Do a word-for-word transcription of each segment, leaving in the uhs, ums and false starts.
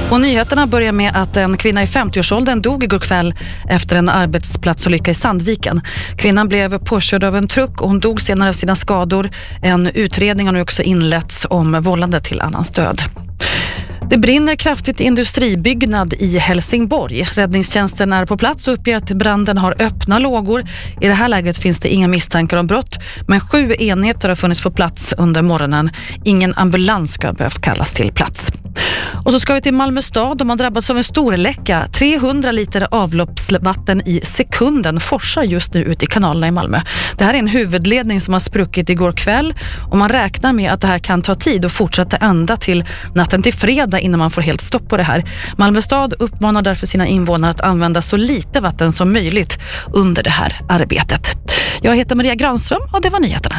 Och nyheterna börjar med att en kvinna i femtioårsåldern dog igår kväll efter en arbetsplatsolycka i Sandviken. Kvinnan blev påkörd av en truck och hon dog senare av sina skador. En utredning har nu också inletts om vållande till annans död. Det brinner kraftigt industribyggnad i Helsingborg. Räddningstjänsten är på plats och uppger att branden har öppna lågor. I det här läget finns det inga misstankar om brott, men sju enheter har funnits på plats under morgonen. Ingen ambulans ska ha behövt kallas till plats. Och så ska vi till Malmö stad. De har drabbats av en stor läcka. trehundra liter avloppsvatten i sekunden forsar just nu ut i kanalerna i Malmö. Det här är en huvudledning som har spruckit igår kväll och man räknar med att det här kan ta tid och fortsätta ända till natten till fredag innan man får helt stopp på det här. Malmö stad uppmanar därför sina invånare att använda så lite vatten som möjligt under det här arbetet. Jag heter Maria Granström och det var nyheterna.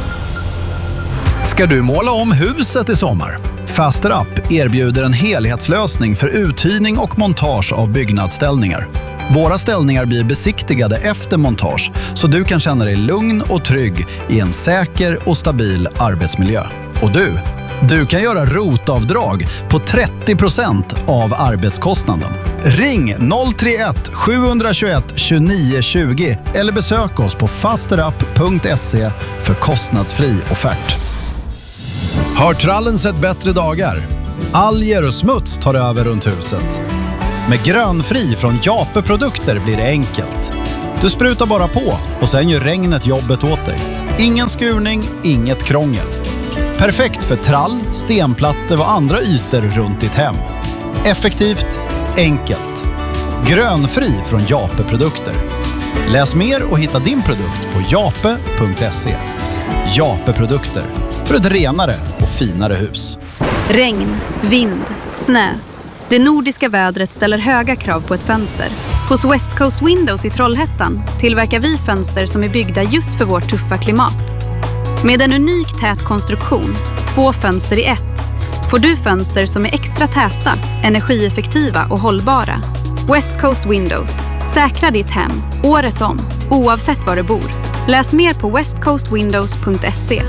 Ska du måla om huset i sommar? Faster Up erbjuder en helhetslösning för uthyrning och montage av byggnadsställningar. Våra ställningar blir besiktigade efter montage så du kan känna dig lugn och trygg i en säker och stabil arbetsmiljö. Och du, du kan göra rotavdrag på trettio procent av arbetskostnaden. Ring noll tre ett sju ett ett tjugonio tjugo eller besök oss på fasterup punkt se för kostnadsfri offert. Har trallen sett bättre dagar? Alger och smuts tar över runt huset. Med Grönfri från Jape Produkter blir det enkelt. Du sprutar bara på och sen gör regnet jobbet åt dig. Ingen skurning, inget krångel. Perfekt för trall, stenplattor och andra ytor runt ditt hem. Effektivt, enkelt. Grönfri från Jape Produkter. Läs mer och hitta din produkt på jape punkt se. Jape Produkter. För ett renare och finare hus. Regn, vind, snö. Det nordiska vädret ställer höga krav på ett fönster. Hos West Coast Windows i Trollhättan tillverkar vi fönster som är byggda just för vårt tuffa klimat. Med en unik tät konstruktion, två fönster i ett, får du fönster som är extra täta, energieffektiva och hållbara. West Coast Windows. Säkra ditt hem, året om, oavsett var du bor. Läs mer på west coast windows punkt se.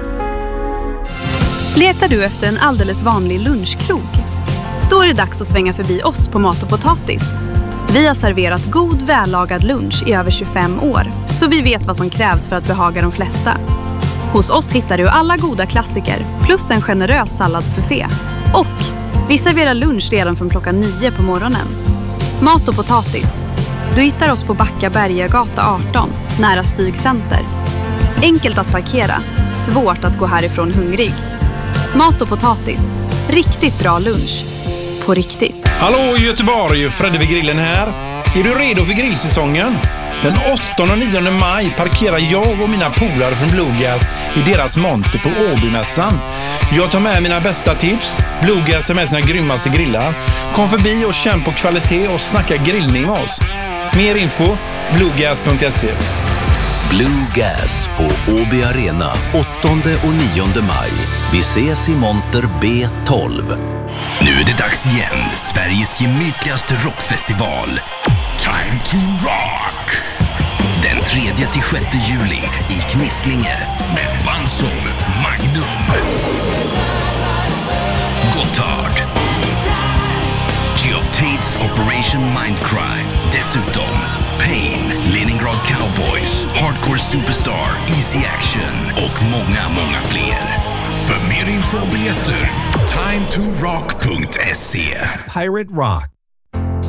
Letar du efter en alldeles vanlig lunchkrog? Då är det dags att svänga förbi oss på Mat och Potatis. Vi har serverat god, vällagad lunch i över tjugofem år, så vi vet vad som krävs för att behaga de flesta. Hos oss hittar du alla goda klassiker, plus en generös salladsbuffé. Och vi serverar lunch redan från klockan nio på morgonen. Mat och Potatis. Du hittar oss på Backa Bergagata arton, nära Stig Center. Enkelt att parkera, svårt att gå härifrån hungrig. Mat och Potatis. Riktigt bra lunch. På riktigt. Hallå Göteborg, Fredde vid grillen här. Är du redo för grillsäsongen? Den åttonde och nionde maj parkerar jag och mina polare från Bluegas i deras monter på Åbymässan. Jag tar med mina bästa tips. Bluegas tar med sina grymmaste grillar. Kom förbi och känn på kvalitet och snacka grillning med oss. Mer info, bluegas punkt se. Bluegas på Åby Arena åttonde och nionde maj. Vi ses i monter B tolv. Nu är det dags igen. Sveriges gemytligaste rockfestival. Time to Rock. Den tredje till sjätte juli i Knislinge med band som Magnum, Gotthard, Geoff Tate's Operation Mindcry. Dessutom Pain, Leningrad Cowboys, Hardcore Superstar, Easy Action och många, många fler. För mer info och biljetter, time to rock punkt se. Pirate Rock.